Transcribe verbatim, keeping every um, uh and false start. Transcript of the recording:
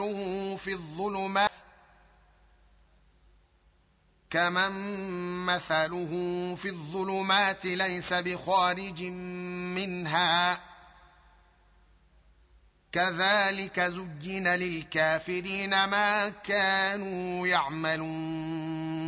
في الظلمات كمن مثله في الظلمات ليس بخارج منها كذلك زين للكافرين ما كانوا يعملون